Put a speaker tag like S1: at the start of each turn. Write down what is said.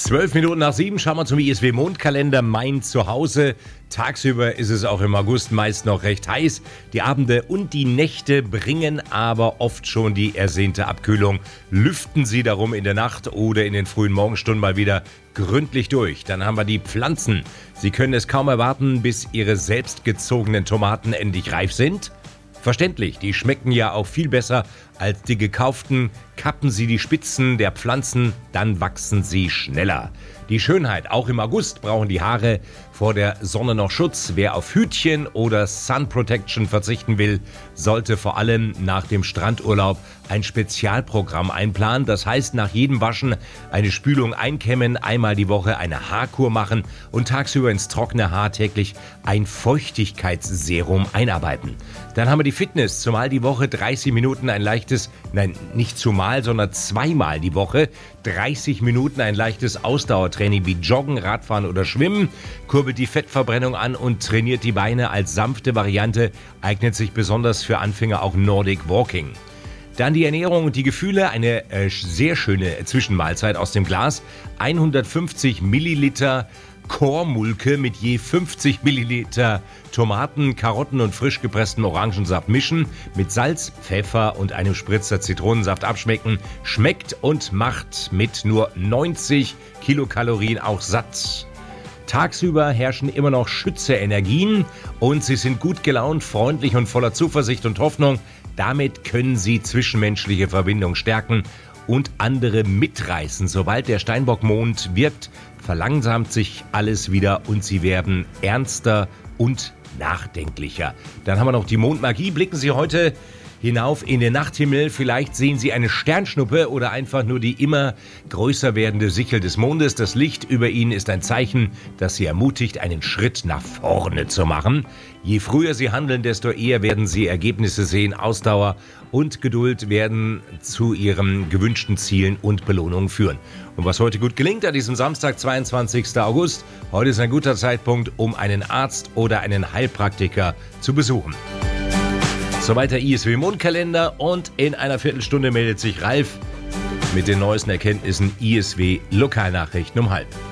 S1: 7:12 schauen wir zum ISW-Mondkalender. Mein Zuhause. Tagsüber ist es auch im August meist noch recht heiß. Die Abende und die Nächte bringen aber oft schon die ersehnte Abkühlung. Lüften Sie darum in der Nacht oder in den frühen Morgenstunden mal wieder gründlich durch. Dann haben wir die Pflanzen. Sie können es kaum erwarten, bis Ihre selbstgezogenen Tomaten endlich reif sind. Verständlich, die schmecken ja auch viel besser als die gekauften. Kappen Sie die Spitzen der Pflanzen, dann wachsen sie schneller. Die Schönheit, auch im August brauchen die Haare vor der Sonne noch Schutz. Wer auf Hütchen oder Sun Protection verzichten will, sollte vor allem nach dem Strandurlaub ein Spezialprogramm einplanen. Das heißt, nach jedem Waschen eine Spülung einkämmen, einmal die Woche eine Haarkur machen und tagsüber ins trockene Haar täglich ein Feuchtigkeitsserum einarbeiten. Dann haben wir die Fitness, zumal die Woche 30 Minuten ein leichtes, nein, nicht zumal, sondern zweimal die Woche 30 Minuten ein leichtes Ausdauertraining wie Joggen, Radfahren oder Schwimmen, kurbelt die Fettverbrennung an und trainiert die Beine. Als sanfte Variante eignet sich besonders für Anfänger auch Nordic Walking. Dann die Ernährung und die Gefühle, eine sehr schöne Zwischenmahlzeit aus dem Glas. 150 Milliliter Kornmulke mit je 50 Milliliter Tomaten, Karotten und frisch gepresstem Orangensaft mischen, mit Salz, Pfeffer und einem Spritzer Zitronensaft abschmecken. Schmeckt und macht mit nur 90 Kilokalorien auch satt. Tagsüber herrschen immer noch Schütze-Energien und Sie sind gut gelaunt, freundlich und voller Zuversicht und Hoffnung. Damit können Sie zwischenmenschliche Verbindung stärken und andere mitreißen. Sobald der Steinbock-Mond wirkt, verlangsamt sich alles wieder und Sie werden ernster und nachdenklicher. Dann haben wir noch die Mondmagie. Blicken Sie heute hinauf in den Nachthimmel. Vielleicht sehen Sie eine Sternschnuppe oder einfach nur die immer größer werdende Sichel des Mondes. Das Licht über Ihnen ist ein Zeichen, das Sie ermutigt, einen Schritt nach vorne zu machen. Je früher Sie handeln, desto eher werden Sie Ergebnisse sehen. Ausdauer und Geduld werden zu Ihren gewünschten Zielen und Belohnungen führen. Und was heute gut gelingt an diesem Samstag, 22. August, heute ist ein guter Zeitpunkt, um einen Arzt oder einen Heilpraktiker zu besuchen. Soweit der ISW-Mondkalender und in einer Viertelstunde meldet sich Ralf mit den neuesten Erkenntnissen ISW Lokalnachrichten um 12:30.